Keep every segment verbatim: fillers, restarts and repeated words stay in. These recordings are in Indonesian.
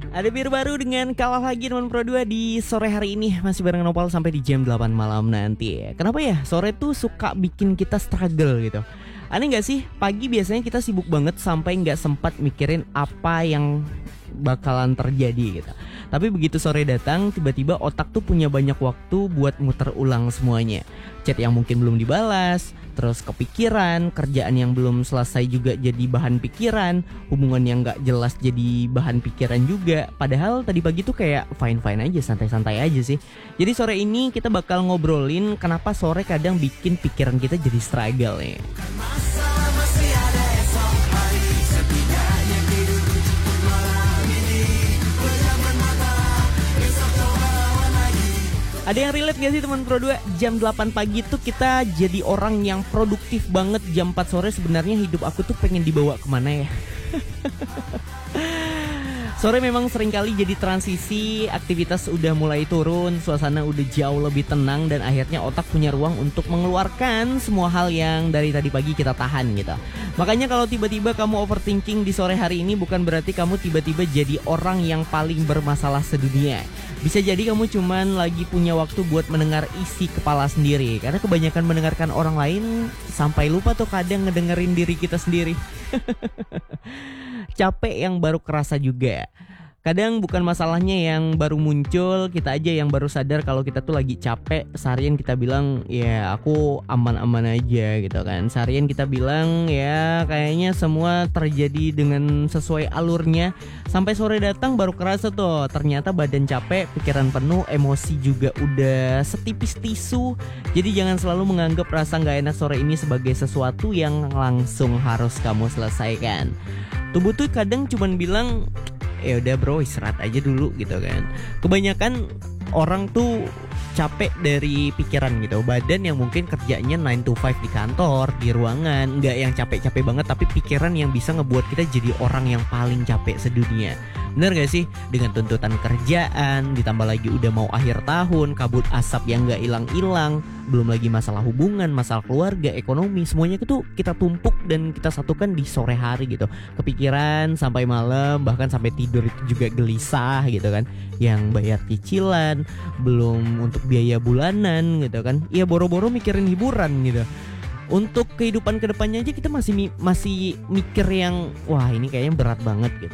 Ada bir baru dengan kalah lagi teman Pro dua di sore hari ini. Masih bareng Nopal sampai di jam delapan malam nanti. Kenapa ya sore tuh suka bikin kita struggle gitu? Aneh gak sih? Pagi biasanya kita sibuk banget sampai gak sempat mikirin apa yang bakalan terjadi gitu. Tapi begitu sore datang, tiba-tiba otak tuh punya banyak waktu buat muter ulang semuanya. Chat yang mungkin belum dibalas, terus kepikiran, kerjaan yang belum selesai juga jadi bahan pikiran, hubungan yang gak jelas jadi bahan pikiran juga. Padahal tadi pagi tuh kayak fine-fine aja, santai-santai aja sih. Jadi sore ini kita bakal ngobrolin kenapa sore kadang bikin pikiran kita jadi struggle nih. Ada yang relate gak sih teman Pro dua? Jam delapan pagi tuh kita jadi orang yang produktif banget. Jam empat sore sebenarnya hidup aku tuh pengen dibawa kemana ya? Sore memang seringkali jadi transisi, aktivitas udah mulai turun, suasana udah jauh lebih tenang, dan akhirnya otak punya ruang untuk mengeluarkan semua hal yang dari tadi pagi kita tahan gitu. Makanya kalau tiba-tiba kamu overthinking di sore hari ini, bukan berarti kamu tiba-tiba jadi orang yang paling bermasalah sedunia. Bisa jadi kamu cuman lagi punya waktu buat mendengar isi kepala sendiri. Karena kebanyakan mendengarkan orang lain sampai lupa tuh kadang ngedengerin diri kita sendiri. Capek yang baru kerasa juga. Kadang bukan masalahnya yang baru muncul, kita aja yang baru sadar kalau kita tuh lagi capek. Seharian kita bilang ya aku aman-aman aja gitu kan. Seharian kita bilang ya kayaknya semua terjadi dengan sesuai alurnya. Sampai sore datang baru kerasa tuh ternyata badan capek, pikiran penuh, emosi juga udah setipis tisu. Jadi jangan selalu menganggap rasa gak enak sore ini sebagai sesuatu yang langsung harus kamu selesaikan. Tubuh tuh kadang cuman bilang ya udah bro, istirahat aja dulu gitu kan. Kebanyakan orang tuh capek dari pikiran gitu. Badan yang mungkin kerjanya nine to five di kantor, di ruangan, nggak yang capek-capek banget, tapi pikiran yang bisa ngebuat kita jadi orang yang paling capek sedunia. Bener gak sih? Dengan tuntutan kerjaan, ditambah lagi udah mau akhir tahun, kabut asap yang gak hilang-hilang, belum lagi masalah hubungan, masalah keluarga, ekonomi, semuanya itu kita tumpuk dan kita satukan di sore hari gitu. Kepikiran sampai malam, bahkan sampai tidur itu juga gelisah gitu kan. Yang bayar cicilan, belum untuk biaya bulanan gitu kan. Iya, boro-boro mikirin hiburan gitu. Untuk kehidupan kedepannya aja kita masih masih mikir yang wah ini kayaknya berat banget gitu.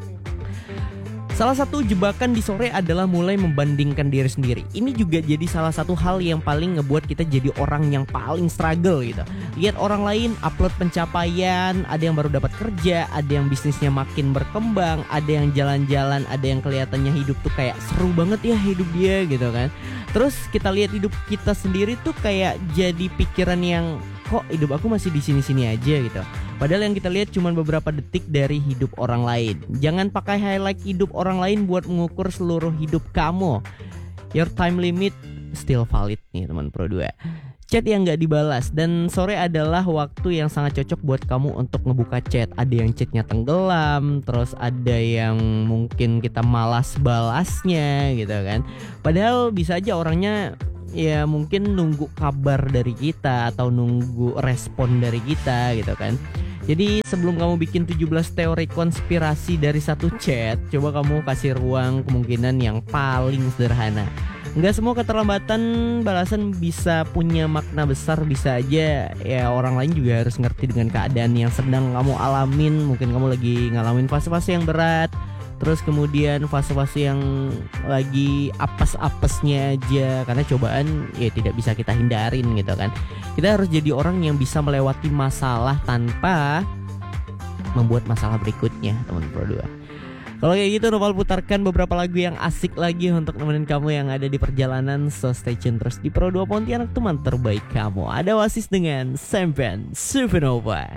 Salah satu jebakan di sore adalah mulai membandingkan diri sendiri. Ini juga jadi salah satu hal yang paling ngebuat kita jadi orang yang paling struggle gitu. Lihat orang lain upload pencapaian, ada yang baru dapat kerja, ada yang bisnisnya makin berkembang, ada yang jalan-jalan, ada yang kelihatannya hidup tuh kayak seru banget ya hidup dia gitu kan. Terus kita lihat hidup kita sendiri tuh kayak jadi pikiran yang kok hidup aku masih di sini-sini aja gitu. Padahal yang kita lihat cuma beberapa detik dari hidup orang lain. Jangan pakai highlight hidup orang lain buat mengukur seluruh hidup kamu. Your time limit still valid nih teman Pro dua. Chat yang gak dibalas, dan sore adalah waktu yang sangat cocok buat kamu untuk ngebuka chat. Ada yang chatnya tenggelam, terus ada yang mungkin kita malas balasnya gitu kan. Padahal bisa aja orangnya ya mungkin nunggu kabar dari kita atau nunggu respon dari kita gitu kan. Jadi sebelum kamu bikin tujuh belas teori konspirasi dari satu chat, coba kamu kasih ruang kemungkinan yang paling sederhana. Enggak semua keterlambatan balasan bisa punya makna besar. Bisa aja ya orang lain juga harus ngerti dengan keadaan yang sedang kamu alamin. Mungkin kamu lagi ngalamin fase-fase yang berat, terus kemudian fase-fase yang lagi apes-apesnya aja. Karena cobaan ya tidak bisa kita hindarin gitu kan. Kita harus jadi orang yang bisa melewati masalah tanpa membuat masalah berikutnya teman Pro dua. Kalau kayak gitu Nopal putarkan beberapa lagu yang asik lagi untuk nemenin kamu yang ada di perjalanan. So stay tune terus di Pro dua Pontianak, teman terbaik kamu. Ada Oasis dengan Sempen Supernova.